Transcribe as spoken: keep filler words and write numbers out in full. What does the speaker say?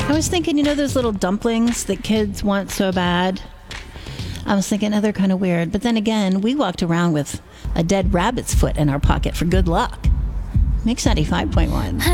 I was thinking, you know, those little dumplings that kids want so bad? I was thinking, oh, they're kind of weird. But then again, we walked around with a dead rabbit's foot in our pocket for good luck. Mix ninety-five point one.